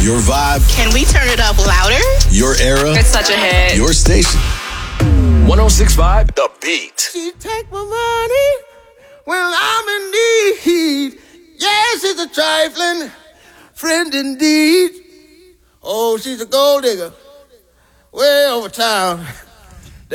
Your vibe. Can we turn it up louder? Your era. It's such a hit. Your station. 106.5 The Beat. She take my money when I'm in need. Yes, it's a trifling friend indeed. Oh, she's a gold digger way over town.